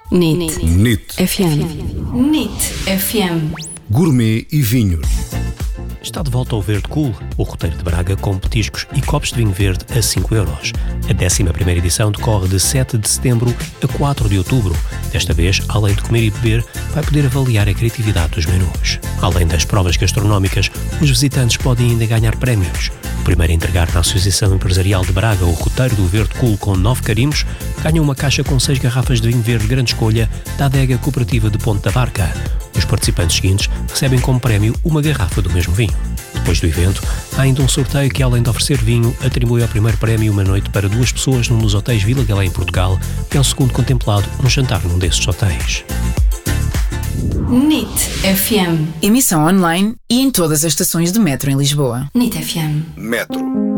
NIT FM. NIT FM. Gourmet e vinhos. Está de volta ao Verde Cool, o roteiro de Braga com petiscos e copos de vinho verde a 5€. A 11ª edição decorre de 7 de setembro a 4 de outubro. Desta vez, além de comer e beber, vai poder avaliar a criatividade dos menus. Além das provas gastronómicas, os visitantes podem ainda ganhar prémios. O primeiro a entregar na Associação Empresarial de Braga o roteiro do Verde Cool com 9 carimbos, ganha uma caixa com 6 garrafas de vinho verde de grande escolha da Adega Cooperativa de Ponte da Barca. Os participantes seguintes recebem como prémio uma garrafa do mesmo vinho. Depois do evento, há ainda um sorteio que, além de oferecer vinho, atribui ao primeiro prémio uma noite para 2 pessoas num dos hotéis Vila Galé em Portugal e ao segundo contemplado um jantar num desses hotéis. NIT FM. Emissão online e em todas as estações de metro em Lisboa. NIT FM. Metro.